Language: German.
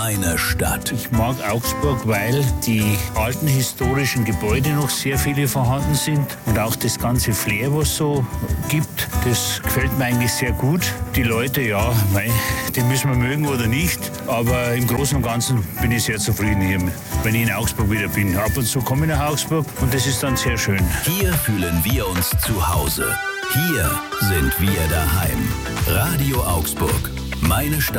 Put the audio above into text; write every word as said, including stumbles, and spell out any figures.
Meine Stadt. Ich mag Augsburg, weil die alten historischen Gebäude noch sehr viele vorhanden sind und auch das ganze Flair, was es so gibt, das gefällt mir eigentlich sehr gut. Die Leute, ja, mei, die müssen wir mögen oder nicht, aber im Großen und Ganzen bin ich sehr zufrieden hier, wenn ich in Augsburg wieder bin. Ab und zu komme ich nach Augsburg und das ist dann sehr schön. Hier fühlen wir uns zu Hause. Hier sind wir daheim. Radio Augsburg. Meine Stadt.